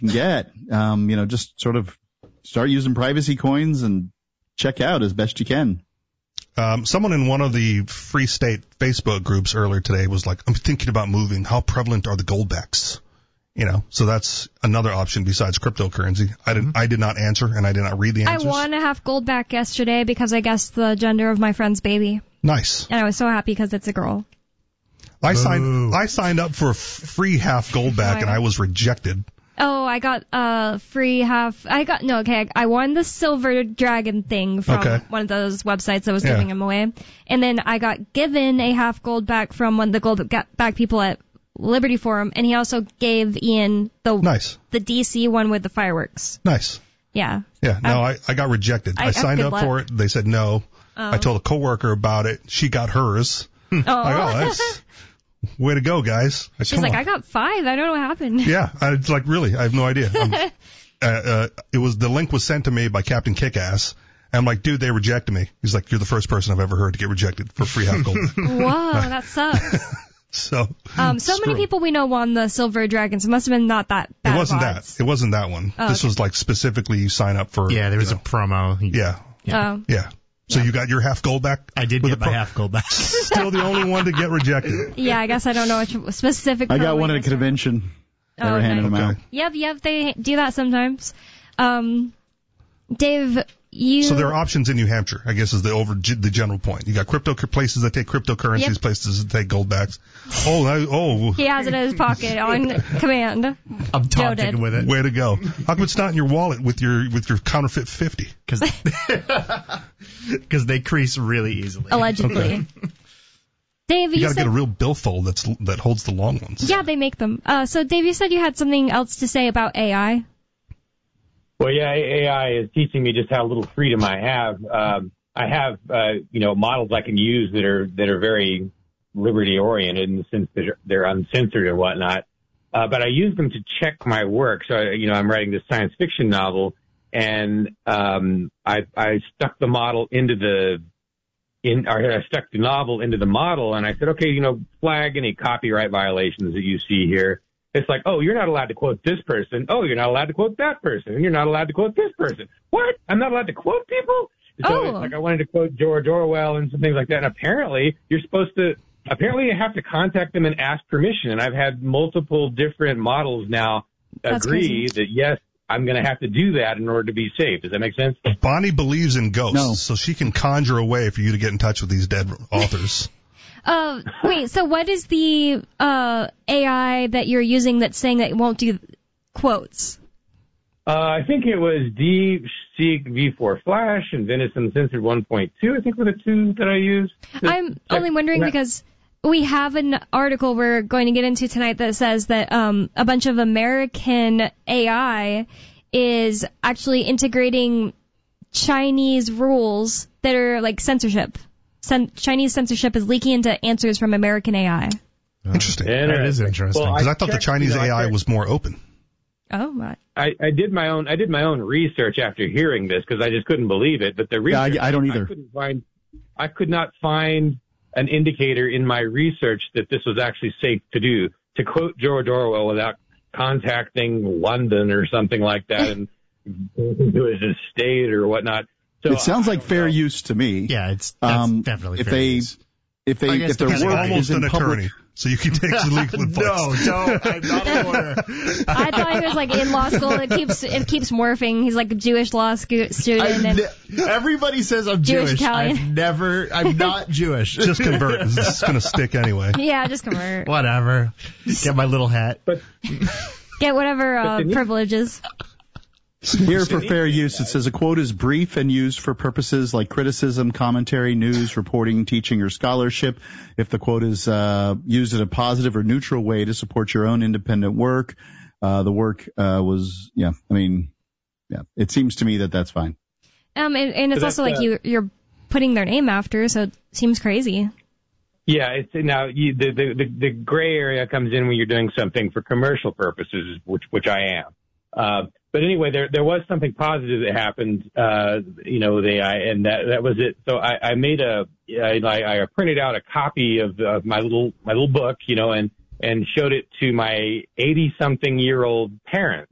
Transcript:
can get. Just sort of start using privacy coins and check out as best you can. Someone in one of the Free State Facebook groups earlier today was like, I'm thinking about moving. How prevalent are the goldbacks? So that's another option besides cryptocurrency. I did not answer, and I did not read the answers. I won a half goldback yesterday because I guessed the gender of my friend's baby. Nice. And I was so happy because it's a girl. I signed up for a free half goldback, and I was rejected. Oh, I got free half. I won the silver dragon thing from one of those websites that was giving them away. And then I got given a half gold back from one of the gold back people at Liberty Forum, and he also gave Ian the DC one with the fireworks. Nice. Yeah. Yeah. No, I got rejected. I signed up for it. They said no. I told a coworker about it. She got hers. That's way to go, guys. She's like, I got 5. I don't know what happened. Yeah. Really, I have no idea. The link was sent to me by Captain Kickass. And I'm like, dude, they rejected me. He's like, you're the first person I've ever heard to get rejected for free half gold. Whoa, that sucks. So many people we know won the silver dragons. It must have been not that bad. It wasn't that one. Oh, this was like specifically you sign up for. Yeah, there was a promo. Yeah. Yeah. So you got your half gold back? I did get my half gold back. Still the only one to get rejected. Yeah, I guess I don't know which specific. I got one at a convention. They were handing them out. Yep, they do that sometimes. Dave, So there are options in New Hampshire, I guess, is the general point. You got places that take cryptocurrencies, places that take goldbacks. He has it in his pocket on command. I'm taunting with it. Way to go. How come it's not in your wallet with your counterfeit 50? Because they crease really easily. Allegedly. Okay. Dave, you got to get a real billfold that holds the long ones. Yeah, they make them. So Dave, you said you had something else to say about AI. Well, yeah, AI is teaching me just how little freedom I have. I have, models I can use that are very liberty oriented in the sense that they're uncensored and whatnot. But I use them to check my work. So, I'm writing this science fiction novel, and I stuck the model I stuck the novel into the model, and I said, okay, flag any copyright violations that you see here. It's like, oh, you're not allowed to quote this person. Oh, you're not allowed to quote that person. And you're not allowed to quote this person. What? I'm not allowed to quote people? So it's like I wanted to quote George Orwell and some things like that. And apparently you have to contact them and ask permission. And I've had multiple different models now agree that, yes, I'm going to have to do that in order to be safe. Does that make sense? Bonnie believes in ghosts, so she can conjure a way for you to get in touch with these dead authors. Wait, so what is the AI that you're using that's saying that it won't do quotes? I think it was DeepSeek V4 Flash and Venison Censored 1.2, I think were the two that I used. I'm only wondering because we have an article we're going to get into tonight that says that a bunch of American AI is actually integrating Chinese rules that are like censorship. Chinese censorship is leaking into answers from American AI. Interesting. That is interesting. Because I thought the Chinese AI was more open. Oh my! I did my own research after hearing this because I just couldn't believe it. But the research, I don't either. I could not find an indicator in my research that this was actually safe to do. To quote George Orwell without contacting London or something like that and do his estate or whatnot. So it sounds like fair use to me. Yeah, that's definitely fair use. If their work is in attorney, so you can take the legal advice. No, I'm not a lawyer. I thought he was like in law school. It keeps morphing. He's like a Jewish law student. Everybody says I'm Jewish. Italian. I'm not Jewish. Just convert. It's going to stick anyway. Yeah, just convert. Whatever. Get my little hat. Get whatever privileges. Here for fair use, it says a quote is brief and used for purposes like criticism, commentary, news, reporting, teaching, or scholarship. If the quote is used in a positive or neutral way to support your own independent work, the work it seems to me that that's fine. And it's also like you're putting their name after, so it seems crazy. Yeah, the gray area comes in when you're doing something for commercial purposes, which I am. But anyway, there was something positive that happened, with AI, and that was it. So I made I printed out a copy of my little book, and showed it to my 80-something-year-old parents.